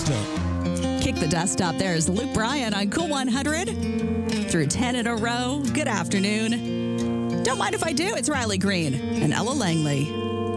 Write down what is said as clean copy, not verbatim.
dust up. Kick the dust up. There's Luke Bryan on Cool 100 through 10 in a row. Good afternoon. Don't mind if I do. It's Riley Green and Ella Langley.